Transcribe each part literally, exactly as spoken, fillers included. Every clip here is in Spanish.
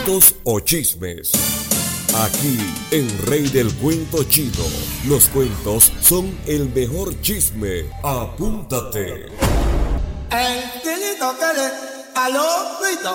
mitos o chismes. Aquí, en Rey del Cuento Chino, los cuentos son el mejor chisme. Apúntate. El tilito que le aló frito,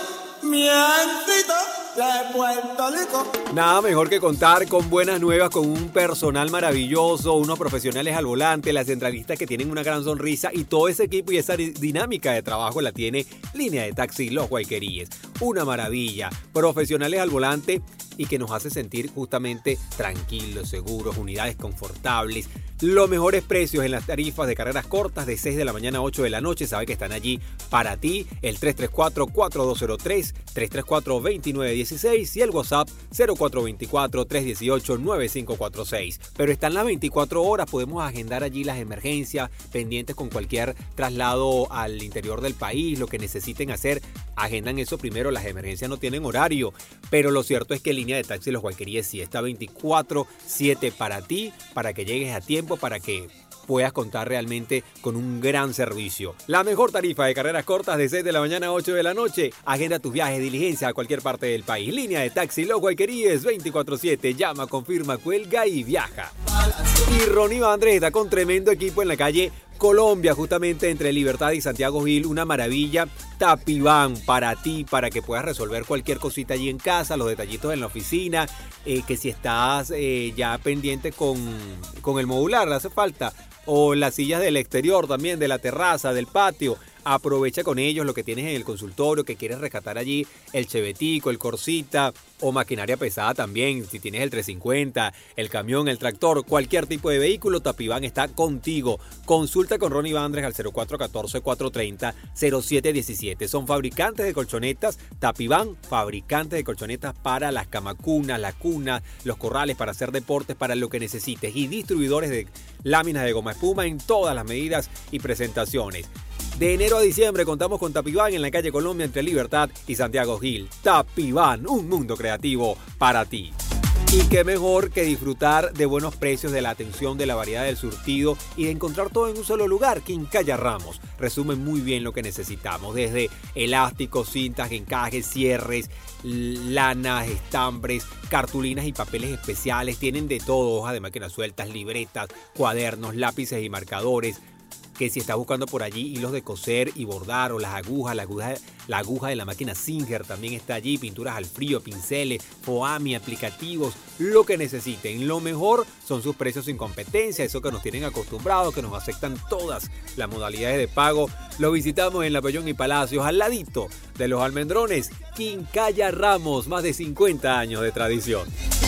mientito de Puerto Rico. Nada mejor que contar con buenas nuevas, con un personal maravilloso, unos profesionales al volante, las centralistas que tienen una gran sonrisa y todo ese equipo y esa dinámica de trabajo la tiene Línea de Taxi Los Guayqueríes. Una maravilla, profesionales al volante y que nos hace sentir justamente tranquilos, seguros, unidades confortables, los mejores precios en las tarifas de carreras cortas de seis de la mañana a ocho de la noche. Sabe que están allí para ti, el tres tres cuatro, cuatro dos cero tres, tres tres cuatro, dos nueve uno seis y el WhatsApp cero cuatro dos cuatro, tres uno ocho, nueve cinco cuatro seis. Pero están las veinticuatro horas, podemos agendar allí las emergencias, pendientes con cualquier traslado al interior del país, lo que necesiten hacer, agendan eso primero. Las emergencias no tienen horario, pero lo cierto es que Línea de Taxi Los Guayqueríes sí está veinticuatro siete para ti, para que llegues a tiempo, para que puedas contar realmente con un gran servicio. La mejor tarifa de carreras cortas de seis de la mañana a ocho de la noche. Agenda tus viajes, diligencia a cualquier parte del país. Línea de Taxi Los Guayqueríes veinticuatro siete. Llama, confirma, cuelga y viaja. Y Ronnie Vandrés está con tremendo equipo en la calle Colombia, justamente entre Libertad y Santiago Gil. Una maravilla. Tapiván para ti, para que puedas resolver cualquier cosita allí en casa, los detallitos en la oficina, eh, que si estás eh, ya pendiente con, con el modular, le hace falta, o las sillas del exterior también, de la terraza, del patio. Aprovecha con ellos lo que tienes en el consultorio, que quieres rescatar allí el chevetico, el corsita o maquinaria pesada también. Si tienes el trescientos cincuenta, el camión, el tractor, cualquier tipo de vehículo, Tapiván está contigo. Consulta con Ronnie Vandrés al cero cuatro uno cuatro, cuatro tres cero, cero siete uno siete. Son fabricantes de colchonetas. Tapiván, fabricantes de colchonetas para las camacunas, las cunas, los corrales, para hacer deportes, para lo que necesites. Y distribuidores de láminas de goma espuma en todas las medidas y presentaciones. De enero a diciembre contamos con Tapiván en la calle Colombia entre Libertad y Santiago Gil. Tapiván, un mundo creativo para ti. Y qué mejor que disfrutar de buenos precios, de la atención, de la variedad del surtido y de encontrar todo en un solo lugar. Quincalla Ramos resume muy bien lo que necesitamos, desde elásticos, cintas, encajes, cierres, lanas, estambres, cartulinas y papeles especiales. Tienen de todo, hojas de máquinas sueltas, libretas, cuadernos, lápices y marcadores. Que si estás buscando por allí hilos de coser y bordar, o las agujas, la aguja, la aguja de la máquina Singer también está allí, pinturas al frío, pinceles, foami, aplicativos, lo que necesiten. Lo mejor son sus precios sin competencia, eso que nos tienen acostumbrados, que nos aceptan todas las modalidades de pago. Lo visitamos en La Pellón y Palacios, al ladito de los Almendrones. Quincalla Ramos, más de cincuenta años de tradición.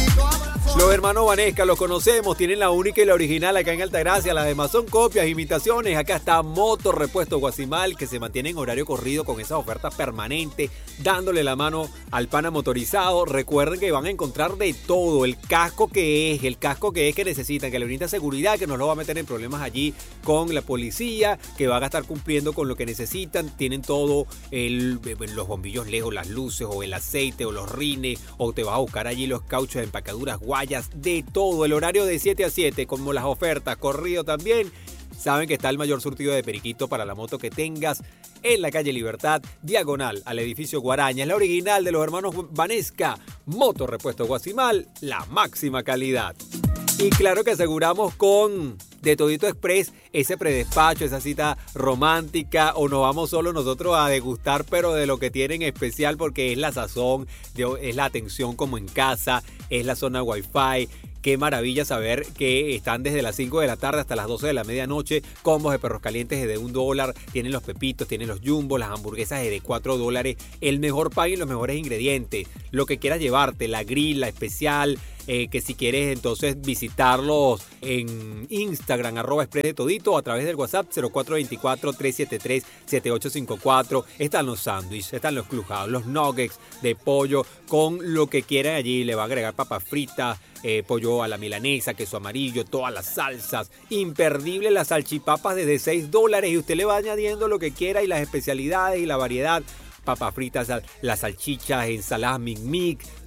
Los hermanos Vanesca los conocemos, tienen la única y la original acá en Altagracia, las demás son copias, imitaciones. Acá está Moto Repuesto Guasimal, que se mantiene en horario corrido con esas ofertas permanentes, dándole la mano al pana motorizado. Recuerden que van a encontrar de todo, el casco que es, el casco que es que necesitan, que le brinda seguridad, que no los va a meter en problemas allí con la policía, que van a estar cumpliendo con lo que necesitan. Tienen todo, el, los bombillos lejos, las luces, o el aceite, o los rines, o te vas a buscar allí los cauchos de empacaduras, guayas, de todo. El horario de siete a siete, como las ofertas, corrido también. Saben que está el mayor surtido de periquito para la moto que tengas en la calle Libertad, diagonal al edificio Guaraña. Es la original de los hermanos Vanesca. Moto Repuesto Guasimal, la máxima calidad. Y claro que aseguramos con De Todito Express ese predespacho, esa cita romántica, o nos vamos solo nosotros a degustar, pero de lo que tienen especial, porque es la sazón, es la atención como en casa, es la zona Wi-Fi. Qué maravilla saber que están desde las cinco de la tarde hasta las doce de la medianoche. Combos de perros calientes de un dólar. Tienen los pepitos, tienen los jumbos, las hamburguesas de cuatro dólares. El mejor pan y los mejores ingredientes. Lo que quieras llevarte, la grill, la especial. Eh, que si quieres entonces visitarlos en Instagram, arroba Express de Todito, o a través del WhatsApp cero cuatro dos cuatro, tres siete tres, siete ocho cinco cuatro. Están los sándwiches, están los clujados, los nuggets de pollo, con lo que quieran allí. Le va a agregar papas fritas, eh, pollo a la milanesa, queso amarillo, todas las salsas. Imperdible las salchipapas desde seis dólares, y usted le va añadiendo lo que quiera, y las especialidades y la variedad. Papas fritas, las salchichas, ensaladas Mic Mic,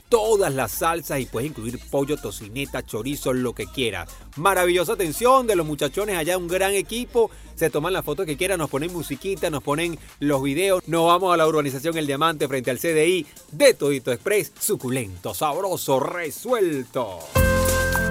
todas las salsas y puedes incluir pollo, tocineta, chorizo, lo que quieras. Maravillosa atención de los muchachones allá, un gran equipo. Se toman las fotos que quieran, nos ponen musiquita, nos ponen los videos. Nos vamos a la urbanización El Diamante frente al C D I de Todito Express. Suculento, sabroso, resuelto.